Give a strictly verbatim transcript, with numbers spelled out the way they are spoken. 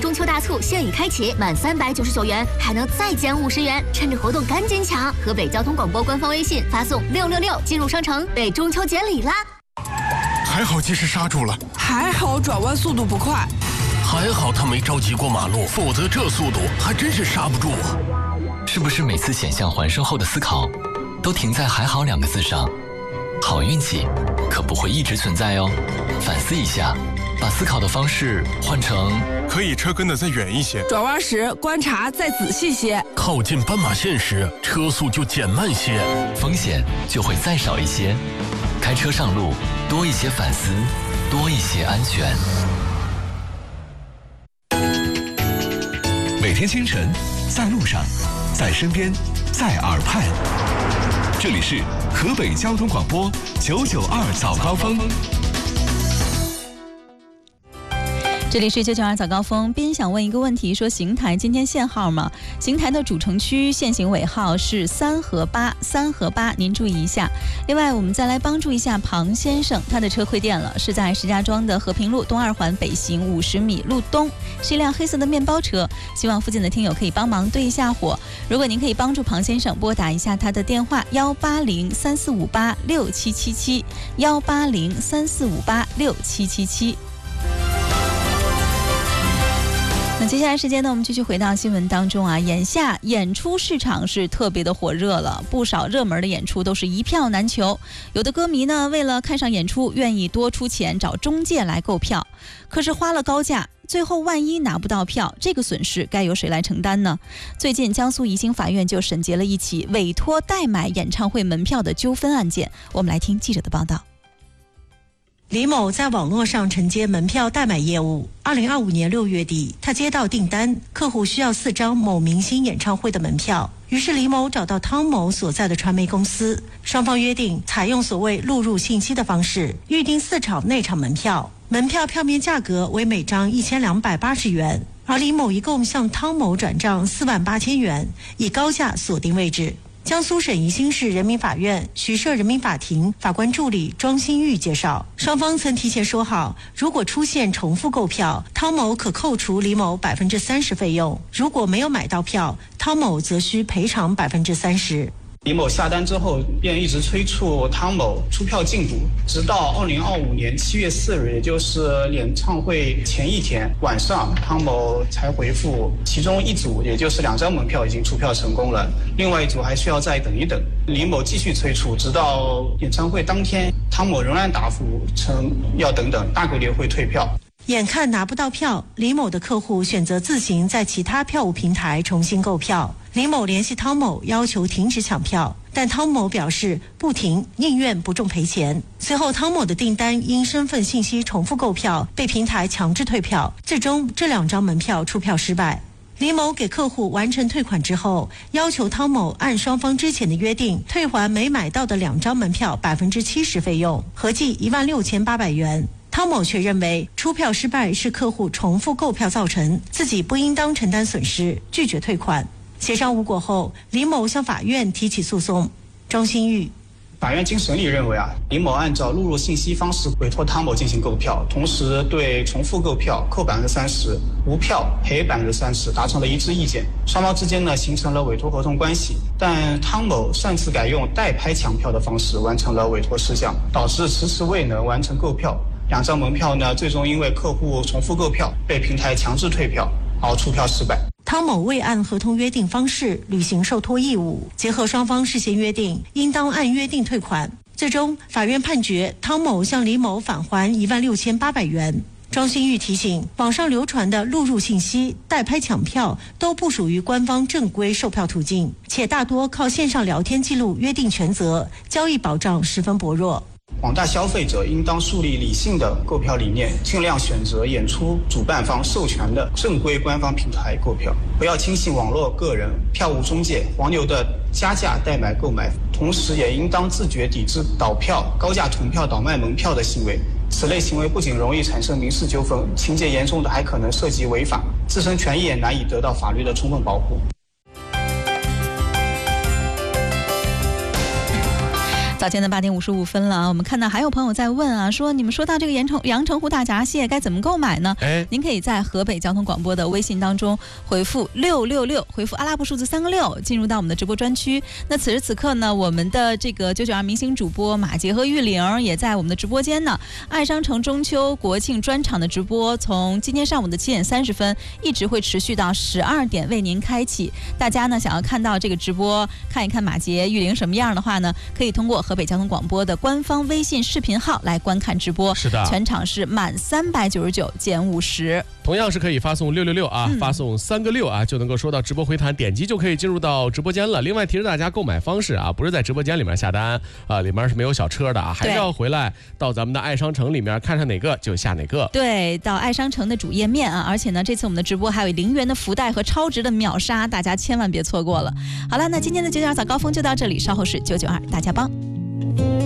中秋大促现已开启，满三百九十九元还能再减五十元，趁着活动赶紧抢！河北交通广播官方微信发送六六六进入商城，被中秋节礼啦！ 还好及时刹住了， 还好转弯速度不快， 还好他没着急过马路，否则这速度还真是刹不住啊！ 是不是每次险象环生后的思考，都停在“还好”两个字上？好运气可不会一直存在哦，反思一下，把思考的方式换成可以车跟得再远一些， 转弯时观察再仔细些， 靠近斑马线时车速就减慢些， 风险就会再少一些。开车上路，多一些反思，多一些安全。 每天清晨，在路上，在身边，在耳畔。这里是河北交通广播九九二早高峰。 这里是九九二早高峰，斌想问一个问题，说邢台今天限号吗？邢台的主城区限行尾号是三和八，三和八，您注意一下。另外，我们再来帮助一下庞先生，他的车亏电了，是在石家庄的和平路东二环北行五十米路东，是一辆黑色的面包车，希望附近的听友可以帮忙对一下火。如果您可以帮助庞先生，拨打一下他的电话幺八零三四五八六七七七，幺八零三四五八六七七七。那接下来时间呢，我们继续回到新闻当中啊。眼下演出市场是特别的火热了，不少热门的演出都是一票难求。有的歌迷呢，为了看上演出，愿意多出钱找中介来购票，可是花了高价，最后万一拿不到票，这个损失该由谁来承担呢？最近江苏宜兴法院就审结了一起委托代买演唱会门票的纠纷案件，我们来听记者的报道。 李某在网络上承接门票代买业务。二零二五年六月底，他接到订单，客户需要四张某明星演唱会的门票。于是李某找到汤某所在的传媒公司，双方约定采用所谓录入信息的方式，预定四场内场门票。门票票面价格为每张一千两百八十元，而李某一共向汤某转账四万八千元，以高价锁定位置。江苏省宜兴市人民法院徐社人民法庭法官助理庄新玉介绍，双方曾提前说好，如果出现重复购票，汤某可扣除李某百分之三十费用；如果没有买到票，汤某则需赔偿百分之三十。 李某下单之后便一直催促汤某出票进度，直到二零二五年七月四日，也就是演唱会前一天晚上，汤某才回复，其中一组也就是两张门票已经出票成功了，另外一组还需要再等一等。李某继续催促，直到演唱会当天，汤某仍然答复称要等等，大概率会退票。 眼看拿不到票，李某的客户选择自行在其他票务平台重新购票。李某联系汤某要求停止抢票，但汤某表示不停，宁愿不中赔钱。随后汤某的订单因身份信息重复购票被平台强制退票，最终这两张门票出票失败。李某给客户完成退款之后，要求汤某按双方之前的约定退还没买到的两张门票百分之七十费用，合计一万六千八百元。汤某却认为出票失败是客户重复购票造成，自己不应当承担损失，拒绝退款。协商无果后，李某向法院提起诉讼。庄新玉， 法院经审理认为啊，李某按照录入信息方式委托汤某进行购票，同时对重复购票扣百分之三十，无票赔百分之三十，达成了一致意见。双方之间呢形成了委托合同关系，但汤某擅自改用代拍抢票的方式完成了委托事项，导致迟迟未能完成购票。两张门票呢，最终因为客户重复购票被平台强制退票，而出票失败。 汤某未按合同约定方式履行受托义务，结合双方事先约定，应当按约定退款。最终，法院判决汤某向李某返还一万六千八百元。庄新玉提醒，网上流传的录入信息、代拍抢票都不属于官方正规售票途径，且大多靠线上聊天记录约定权责，交易保障十分薄弱。 广大消费者应当树立理性的购票理念，尽量选择演出主办方授权的正规官方平台购票，不要轻信网络个人、票务中介、黄牛的加价代买购买，同时也应当自觉抵制倒票、高价囤票、倒卖门票的行为。此类行为不仅容易产生民事纠纷，情节严重的还可能涉及违法，自身权益也难以得到法律的充分保护。 早间的八点五十五分了，我们看到还有朋友在问啊，说你们说到这个阳澄阳澄湖大闸蟹该怎么购买呢？ 哎， 您可以在河北交通广播的微信当中回复六六六，回复阿拉伯数字三个六，进入到我们的直播专区。那此时此刻呢，我们的这个九九二明星主播马杰和玉玲也在我们的直播间呢。爱商城中秋国庆专场的直播，从今天上午的七点三十分一直会持续到十二点为您开启。大家呢想要看到这个直播，看一看马杰、玉玲什么样的话呢，可以通过河北交通广播的官方微信视频号来观看直播。 是的， 全场是满三百九十九减五十。 同样是可以发送六六六啊，嗯、发送三个六啊，就能够收到直播回弹，点击就可以进入到直播间了。另外提示大家购买方式啊，不是在直播间里面下单啊，里面是没有小车的啊，还是要回来到咱们的爱商城里面看上哪个就下哪个。 对，到爱商城的主页面啊，而且呢，这次我们的直播还有零元的福袋和超值的秒杀，大家千万别错过了。好了，那今天的九九二早高峰就到这里，稍后是九九二大家帮。